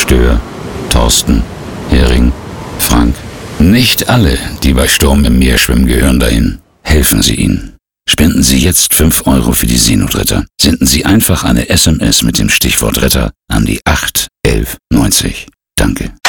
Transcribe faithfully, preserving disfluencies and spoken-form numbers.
Stör, Thorsten, Hering, Frank. Nicht alle, die bei Sturm im Meer schwimmen, gehören dahin. Helfen Sie ihnen. Spenden Sie jetzt fünf Euro für die Seenotretter. Senden Sie einfach eine S M S mit dem Stichwort Retter an die acht elf neunzig. Danke.